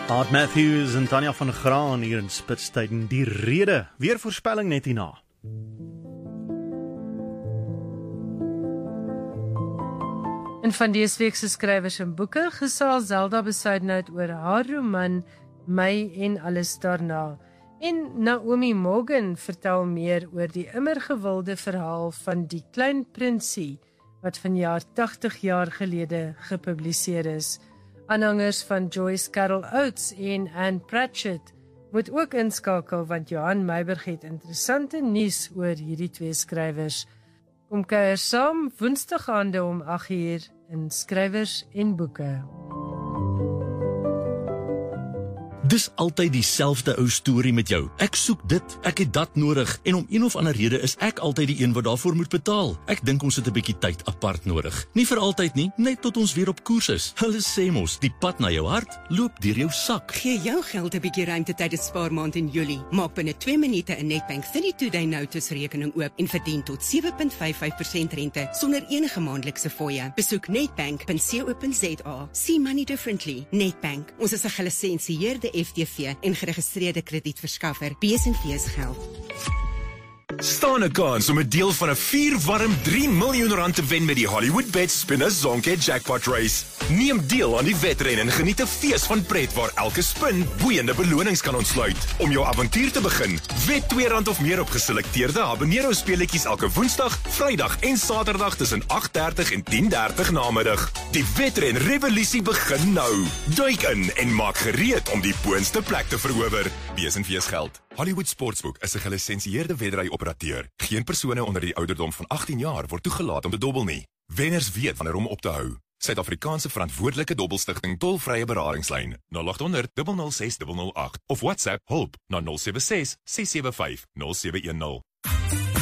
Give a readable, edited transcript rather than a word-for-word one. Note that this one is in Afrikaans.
Art Matthews en Tanya van Graan hier in Spitstyd. Die rede, weer voorspelling net hierna. En van dese week se skrywers en boeke gesels Zelda Besuidenhout oor haar roman My en alles daarna. En Naomi Morgan vertel meer oor die immer gewilde verhaal van Die Klein Prinsie wat vanjaar 80 jaar gelede gepubliseer is. Aanhangers van Joyce Carol Oates en Anne Pratchett moet ook inskakel want Johan Meiberg het interessante nuus oor hierdie twee skrywers. Kom kuier saam Woensdag aande om 8:00 in Skrywers en Boeke. Dis altyd dieselfde ou storie met jou. Ek soek dit, ek het dat nodig en om een of ander rede is ek altyd die een wat daarvoor moet betaal. Ek dink ons het 'n bietjie tyd apart nodig. Nie vir altyd nie, net tot ons weer op koers is. Hulle sê mos, die pad na jou hart loop deur jou sak. Gee jou geld 'n bietjie ruimte tydens spaarmaand in Julie. Maak binne 2 minute 'n Nedbank 32-day notice rekening oop en verdien tot 7.55% rente sonder enige maandelikse fooie. Besoek nedbank.co.za. See money differently. Nedbank. Ons is 'n gelisensieerde FTV en geregistreerde kredietverskaffer. B&V's geld. Staan 'n kans om 'n deel van 'n 4-warm R3 miljoen te wen met die Hollywood Bet Spinner Zonke Jackpot Race. Neem deel aan die wedren en geniet 'n fees van pret waar elke spin boeiende belonings kan ontsluit. Om jou avontuur te begin, wed R2 of meer op geselekteerde habanero speletjies elke Woensdag, Vrydag en Saterdag tussen 8:30 en 10:30 namiddag. Die wedren revolusie begin nou. Duik in en maak gereed om die boonste plek te verower. B&V's geld. Hollywood Sportsbook is 'n gelisensieerde weddery-operateur. Geen persone onder die ouderdom van 18 jaar word toegelaat om te dobbel nie. Wenners weet wanneer om op te hou. Suid-Afrikaanse verantwoordelike dobbelstigting tolvrye beradingslyn 0800 006 008 of WhatsApp hulp na 076 675 0710.